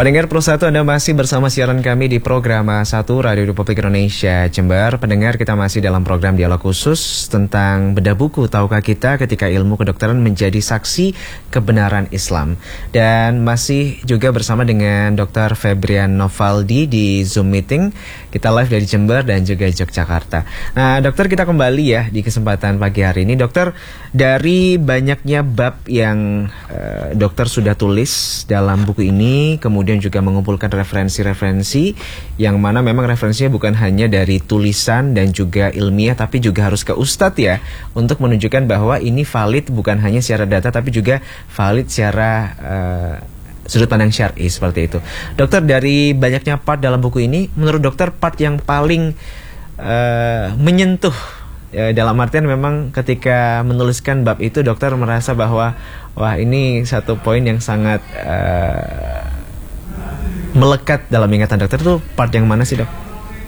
Pendengar Pro 1, Anda masih bersama siaran kami di program 1 Radio Republik Indonesia Jember. Pendengar, kita masih dalam program dialog khusus tentang bedah buku Tahukah Kita Ketika Ilmu Kedokteran Menjadi Saksi Kebenaran Islam. Dan masih juga bersama dengan Dr. Febrian Novaldi di Zoom meeting. Kita live dari Jember dan juga Yogyakarta. Nah, dokter, kita kembali ya di kesempatan pagi hari ini. Dokter, dari banyaknya bab yang dokter sudah tulis dalam buku ini, kemudian juga mengumpulkan referensi-referensi yang mana memang referensinya bukan hanya dari tulisan dan juga ilmiah, tapi juga harus ke ustadz ya, untuk menunjukkan bahwa ini valid bukan hanya secara data tapi juga valid secara sudut pandang syar'i, seperti itu. Dokter, dari banyaknya part dalam buku ini, menurut dokter part yang paling menyentuh, dalam artian memang ketika menuliskan bab itu dokter merasa bahwa wah, ini satu poin yang sangat melekat dalam ingatan dokter, itu part yang mana sih, dok?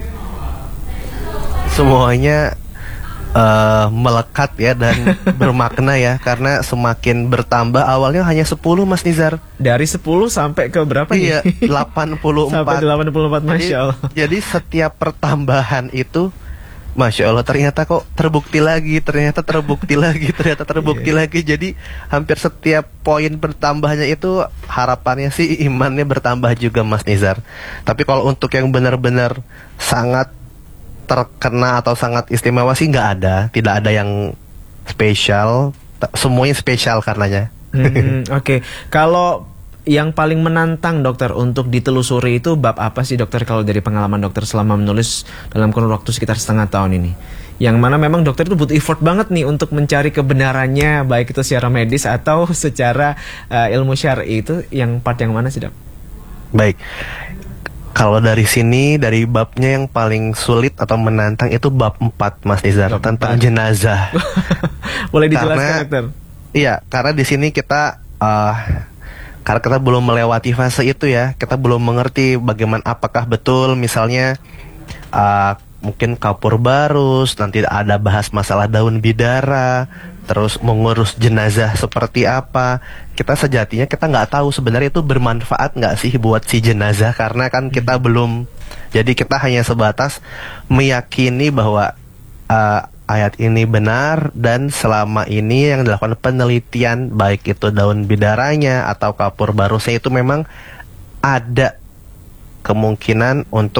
Semuanya melekat ya dan bermakna ya, karena semakin bertambah. Awalnya hanya 10, Mas Nizar. Dari 10 sampai ke berapa nih? Iya, 84. Sampai 84, Masya Allah. Jadi setiap pertambahan itu, Masya Allah, ternyata kok terbukti lagi, ternyata terbukti lagi, ternyata terbukti lagi. Jadi hampir setiap poin bertambahnya itu harapannya sih imannya bertambah juga, Mas Nizar. Tapi kalau untuk yang benar-benar sangat terkena atau sangat istimewa sih nggak ada. Tidak ada yang spesial, semuanya spesial karenanya. Oke. Kalau yang paling menantang dokter untuk ditelusuri itu bab apa sih, dokter, kalau dari pengalaman dokter selama menulis dalam kurun waktu sekitar setengah tahun ini? Yang mana memang dokter itu butuh effort banget nih untuk mencari kebenarannya, baik itu secara medis atau secara ilmu syar'i. Itu yang part yang mana sih, dok? Baik, kalau dari sini, dari babnya yang paling sulit atau menantang itu bab 4, Mas Nizar, tentang jenazah. Boleh dijelaskan, dokter? Iya, karena di sini kita karena kita belum melewati fase itu ya, kita belum mengerti bagaimana, apakah betul misalnya mungkin kapur barus, nanti ada bahas masalah daun bidara, terus mengurus jenazah seperti apa. Kita sejatinya kita nggak tahu sebenarnya itu bermanfaat nggak sih buat si jenazah, karena kan kita belum, jadi kita hanya sebatas meyakini bahwa ayat ini benar, dan selama ini yang dilakukan penelitian baik itu daun bidaranya atau kapur barusnya itu memang ada kemungkinan untuk